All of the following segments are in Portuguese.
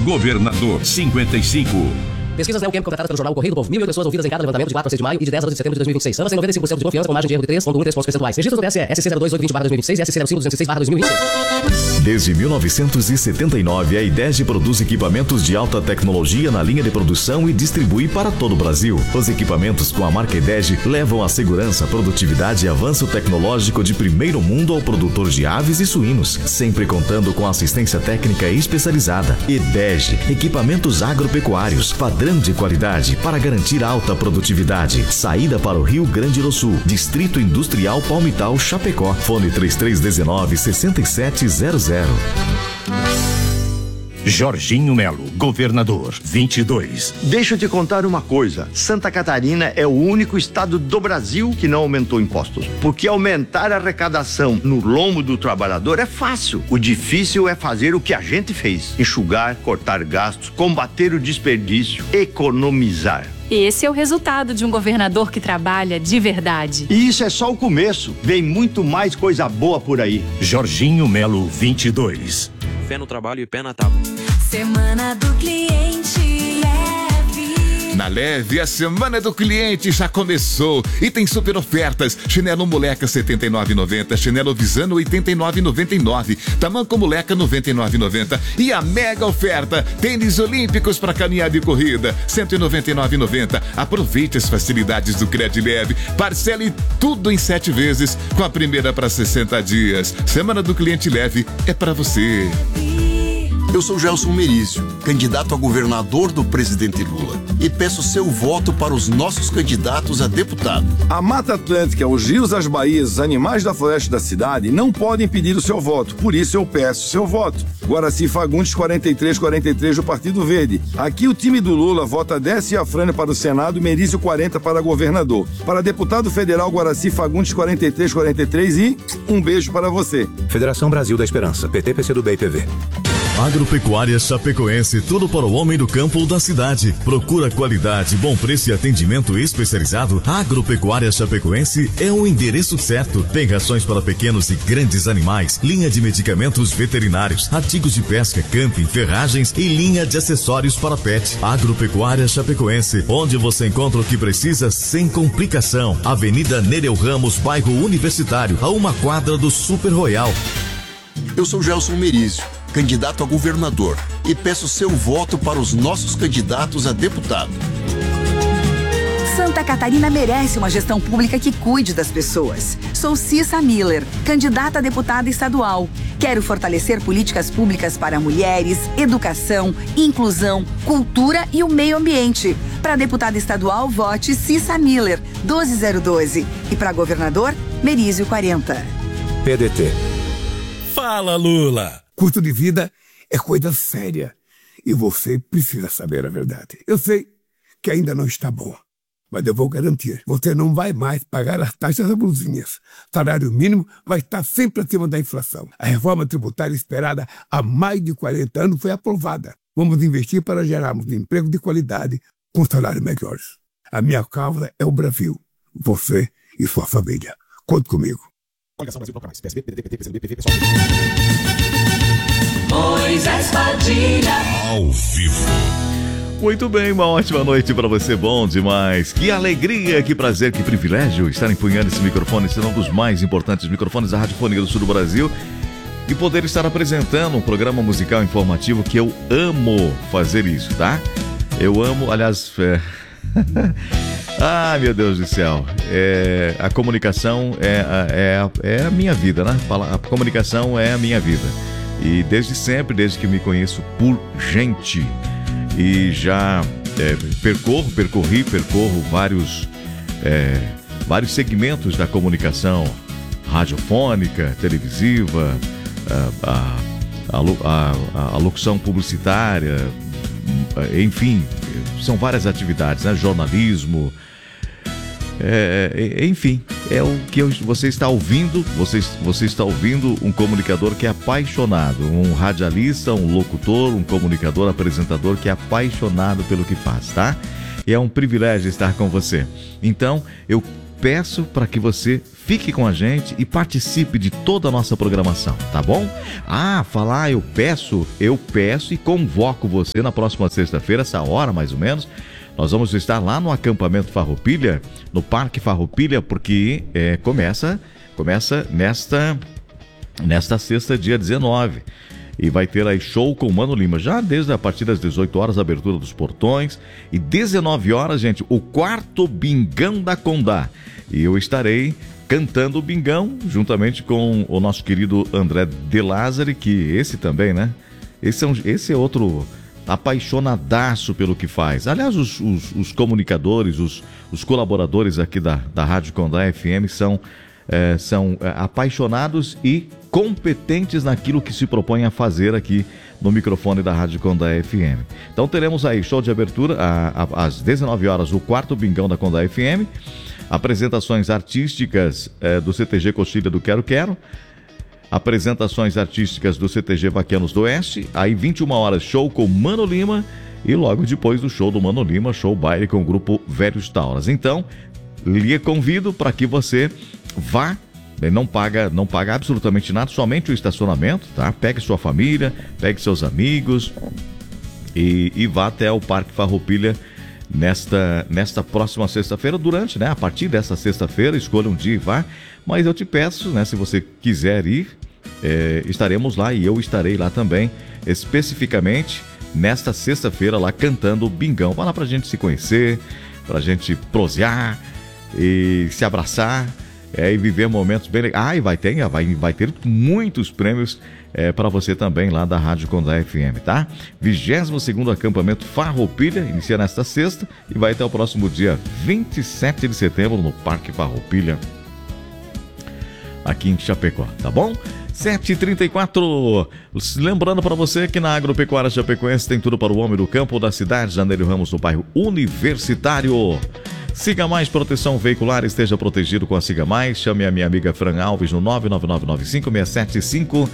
Governador 55. Pesquisas Neocamp contratadas pelo jornal O Correio do Povo. 1.008 pessoas ouvidas em cada levantamento de 4 a 6 de maio e de 10 a 12 de setembro de 2026. Ambas têm 95% de confiança com margem de erro de 3,13 pontos percentuais. Registros do TSE, SC 02820/2026 e SC 05206/2026. Desde 1979, a IDEG produz equipamentos de alta tecnologia na linha de produção e distribui para todo o Brasil. Os equipamentos com a marca IDEG levam a segurança, produtividade e avanço tecnológico de primeiro mundo ao produtor de aves e suínos, sempre contando com assistência técnica especializada. IDEG, equipamentos agropecuários, padrão de qualidade para garantir alta produtividade. Saída para o Rio Grande do Sul, Distrito Industrial Palmital, Chapecó. Fone 3319-6700. Jorginho Melo, governador 22. Deixa eu te contar uma coisa. Santa Catarina é o único estado do Brasil que não aumentou impostos. Porque aumentar a arrecadação no lombo do trabalhador é fácil. O difícil é fazer o que a gente fez: enxugar, cortar gastos, combater o desperdício, economizar. Esse é o resultado de um governador que trabalha de verdade. E isso é só o começo. Vem muito mais coisa boa por aí. Jorginho Melo 22. Fé no trabalho e pé na tábua. Semana do Cliente Leve. Na Leve, a Semana do Cliente já começou e tem super ofertas. Chinelo Moleca R$ 79,90, chinelo Visano R$ 89,99, tamanco Moleca R$ 99,90 e a mega oferta, tênis olímpicos para caminhada e corrida R$ 199,90. Aproveite as facilidades do Credileve, parcele tudo em 7 vezes, com a primeira para 60 dias. Semana do Cliente Leve é para você. Eu sou Gelson Merizio, candidato a governador do presidente Lula, e peço seu voto para os nossos candidatos a deputado. A Mata Atlântica, os rios, as baías, os animais da floresta da cidade não podem impedir o seu voto, por isso eu peço seu voto. Guaraci Fagundes 4343 do Partido Verde. Aqui o time do Lula vota Décio Afrânio para o Senado e Merizio 40 para governador. Para deputado federal, Guaraci Fagundes 4343 e um beijo para você. Federação Brasil da Esperança, PT, PCdoB e PV. Agropecuária Chapecoense, tudo para o homem do campo ou da cidade. Procura qualidade, bom preço e atendimento especializado. Agropecuária Chapecoense é o endereço certo. Tem rações para pequenos e grandes animais, linha de medicamentos veterinários, artigos de pesca, camping, ferragens e linha de acessórios para pet. Agropecuária Chapecoense, onde você encontra o que precisa sem complicação. Avenida Nereu Ramos, bairro Universitário, a uma quadra do Super Royal. Eu sou Gelson Merizio, candidato a governador, e peço seu voto para os nossos candidatos a deputado. Santa Catarina merece uma gestão pública que cuide das pessoas. Sou Cissa Miller, candidata a deputada estadual. Quero fortalecer políticas públicas para mulheres, educação, inclusão, cultura e o meio ambiente. Para deputada estadual, vote Cissa Miller, 12012. E para governador, Merizio 40. PDT. Fala, Lula! Custo de vida é coisa séria e você precisa saber a verdade. Eu sei que ainda não está bom, mas eu vou garantir. Você não vai mais pagar as taxas abusinhas. Salário mínimo vai estar sempre acima da inflação. A reforma tributária esperada há mais de 40 anos foi aprovada. Vamos investir para gerarmos emprego de qualidade com salários melhores. A minha causa é o Brasil. Você e sua família. Conte comigo. Coligação Brasil Proclamais. PSB, PDT, PT, PCdoB, PV, PSOL. Moisés Padilha. Ao vivo. Muito bem, uma ótima noite para você, bom demais. Que alegria, que prazer, que privilégio estar empunhando esse microfone, esse é um dos mais importantes microfones da Radiofonia do Sul do Brasil, e poder estar apresentando um programa musical informativo que eu amo fazer isso, tá? Eu amo, aliás, ah, meu Deus do céu, a comunicação é a minha vida, né? A comunicação é a minha vida. E desde sempre, desde que me conheço por gente, e já percorro vários segmentos da comunicação radiofônica, televisiva, a locução publicitária, enfim, são várias atividades, né? Jornalismo, enfim, é o que você está ouvindo. Você está ouvindo um comunicador que é apaixonado, um radialista, um locutor, um comunicador, apresentador que é apaixonado pelo que faz, tá? E é um privilégio estar com você. Então, eu peço para que você fique com a gente e participe de toda a nossa programação, tá bom? Falar eu peço e convoco você na próxima sexta-feira, essa hora mais ou menos. Nós vamos estar lá no acampamento Farroupilha, no Parque Farroupilha, porque começa nesta sexta, dia 19. E vai ter aí show com o Mano Lima, já desde a partir das 18 horas, a abertura dos portões. E 19 horas, gente, o quarto Bingão da Condá. E eu estarei cantando o Bingão, juntamente com o nosso querido André De Lázari, que esse também, né? Esse é outro apaixonadaço pelo que faz. Aliás, os comunicadores, os colaboradores aqui da Rádio Condá FM são apaixonados e competentes naquilo que se propõe a fazer aqui no microfone da Rádio Condá FM. Então teremos aí show de abertura às 19 horas, o quarto Bingão da Condá FM, apresentações artísticas do CTG Coxilha do Quero Quero, apresentações artísticas do CTG Vaquianos do Oeste, aí 21 horas show com Mano Lima e logo depois do show do Mano Lima, show baile com o grupo Velhos Tauras. Então, lhe convido para que você vá, não paga absolutamente nada, somente o estacionamento, tá? Pegue sua família, pegue seus amigos e vá até o Parque Farroupilha nesta próxima sexta-feira, a partir dessa sexta-feira, escolha um dia e vá, mas eu te peço, né, se você quiser ir, estaremos lá e eu estarei lá também, especificamente nesta sexta-feira lá cantando o Bingão, para lá pra gente se conhecer, pra gente prosear e se abraçar, e viver momentos bem legais. E vai ter muitos prêmios para você também lá da Rádio Condá FM, tá? 22º acampamento Farroupilha, inicia nesta sexta e vai até o próximo dia 27 de setembro no Parque Farroupilha, aqui em Chapecó, tá bom? 7h34. Lembrando para você que na Agropecuária Chapecoense tem tudo para o homem do campo da cidade, Janélio Ramos, no bairro Universitário. Siga Mais Proteção Veicular, esteja protegido com a Siga Mais. Chame a minha amiga Fran Alves no 999956750.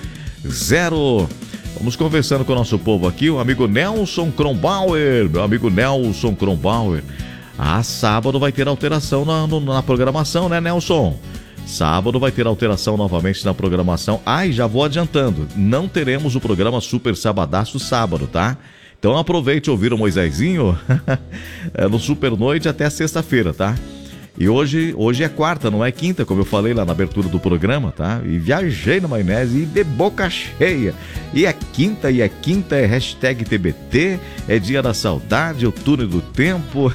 Vamos conversando com o nosso povo aqui, o amigo Nelson Kronbauer. Meu amigo Nelson Kronbauer. Sábado vai ter alteração na programação, né, Nelson? Sábado vai ter alteração novamente na programação. E já vou adiantando, não teremos o programa Super Sabadaço sábado, tá? Então aproveite ouvir o Moisésinho no Super Noite até sexta-feira, tá? E hoje é quarta, não é quinta, como eu falei lá na abertura do programa, tá? E viajei na maionese e de boca cheia. E é quinta é hashtag TBT, é dia da saudade, o túnel do tempo.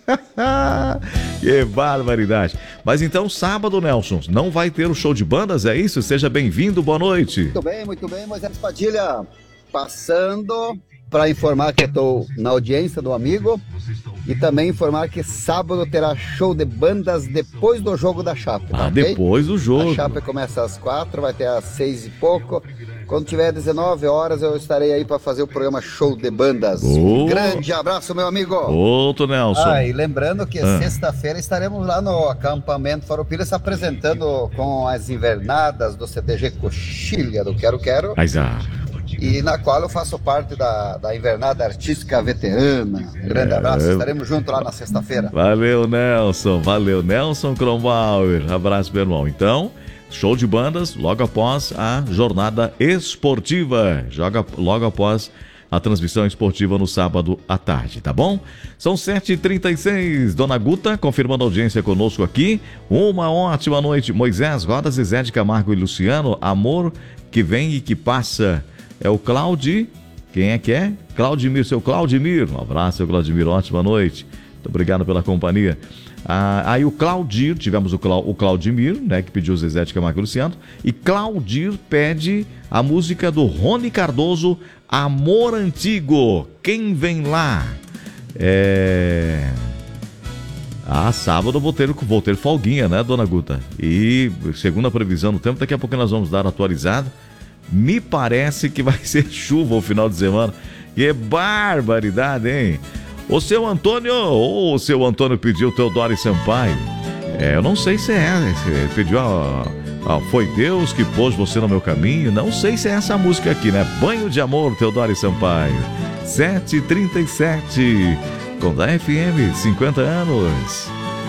Que barbaridade. Mas então sábado, Nelson, não vai ter o show de bandas, é isso? Seja bem-vindo, boa noite. Muito bem, Moisés Padilha, passando para informar que eu estou na audiência do amigo e também informar que sábado terá show de bandas depois do jogo da Chape. Tá, depois do jogo. A Chape começa às 4, vai ter às 6 e pouco. Quando tiver 19 horas eu estarei aí para fazer o programa Show de Bandas. Um grande abraço, meu amigo. Outro Nelson. E lembrando que sexta-feira estaremos lá no acampamento Farroupilha se apresentando com as invernadas do CTG Coxilha do Quero Quero. E na qual eu faço parte da invernada artística veterana. Um grande abraço, estaremos juntos lá na sexta-feira. Valeu, Nelson Kronbauer. Abraço, meu irmão. Então, show de bandas logo após a jornada esportiva. Logo após a transmissão esportiva no sábado à tarde, tá bom? São 7h36. Dona Guta, confirmando a audiência conosco aqui. Uma ótima noite. Moisés, Roda, Zezé de Camargo e Luciano. Amor que vem e que passa. É o Claudi. Quem é que é? Claudimir, seu Claudimir. Um abraço, seu Claudimir. Ótima noite. Muito obrigado pela companhia. Aí o Claudir, tivemos o Claudimir, né, que pediu o Zezé de Camargo e Luciano. E Claudir pede a música do Rony Cardoso, Amor Antigo. Quem vem lá? Sábado vou ter folguinha, né, Dona Guta? E segundo a previsão do tempo, daqui a pouco nós vamos dar atualizada. Me parece que vai ser chuva o final de semana. Que barbaridade, hein? O seu Antônio pediu o Teodoro Sampaio. Eu não sei se ele pediu foi Deus que pôs você no meu caminho. Não sei se é essa música aqui, né? Banho de Amor, Teodoro Sampaio. 7h37, Condá FM, 50 anos.